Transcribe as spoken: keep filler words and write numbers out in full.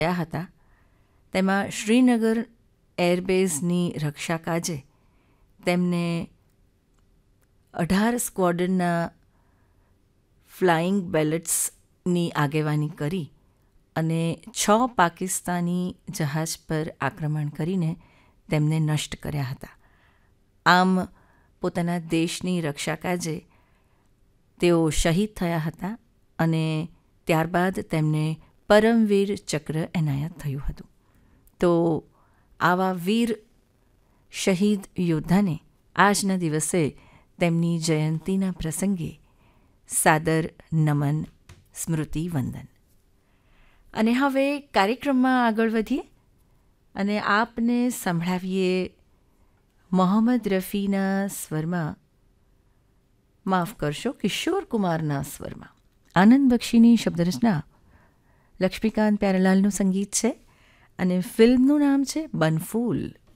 ગયા હતા તેમાં શ્રીનગર એરબેઝની રક્ષા કાજે તેમને અઢાર સ્ક્વોડ્રનના ફ્લાઇંગ બેલેટ્સની આગેવાની કરી અને છ પાકિસ્તાની જહાજ પર આક્રમણ કરીને તેમને નષ્ટ કર્યા હતા. આમ પોતાના દેશની રક્ષા કાજે તેઓ શહીદ થયા હતા અને ત્યારબાદ તેમને પરમવીર ચક્ર એનાયત થયું હતું. તો આવા વીર શહીદ યોદ્ધાને આજના દિવસે તેમની જયંતીના પ્રસંગે સાદર નમન, સ્મૃતિ વંદન. અને હવે કાર્યક્રમમાં આગળ વધીએ અને આપને સંભળાવીએ મોહમ્મદ રફીના સ્વરમાં, માફ કરશો કિશોર કુમારના સ્વરમાં. આનંદ બક્ષીની શબ્દરચના, લક્ષ્મીકાંત પ્યારેલાલનું સંગીત છે અને ફિલ્મનું નામ છે બનફૂલ.